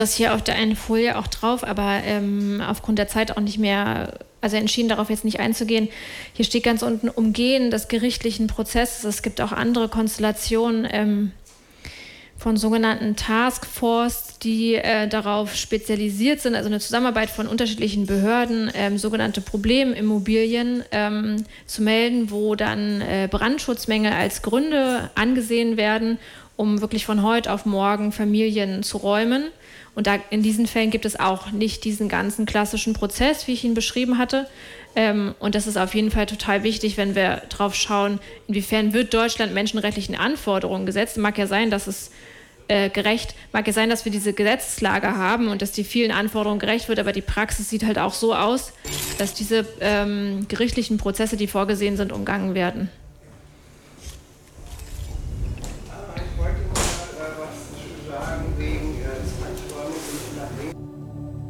Das hier auf der einen Folie auch drauf, aber aufgrund der Zeit auch nicht mehr, also entschieden darauf jetzt nicht einzugehen. Hier steht ganz unten, Umgehen des gerichtlichen Prozesses. Es gibt auch andere Konstellationen von sogenannten Taskforce, die darauf spezialisiert sind, also eine Zusammenarbeit von unterschiedlichen Behörden, sogenannte Problemimmobilien zu melden, wo dann Brandschutzmängel als Gründe angesehen werden, um wirklich von heute auf morgen Familien zu räumen. Und in diesen Fällen gibt es auch nicht diesen ganzen klassischen Prozess, wie ich ihn beschrieben hatte. Und das ist auf jeden Fall total wichtig, wenn wir drauf schauen, inwiefern wird Deutschland menschenrechtlichen Anforderungen gesetzt. Mag ja sein, dass es mag ja sein, dass wir diese Gesetzeslage haben und dass die vielen Anforderungen gerecht wird, aber die Praxis sieht halt auch so aus, dass diese gerichtlichen Prozesse, die vorgesehen sind, umgangen werden.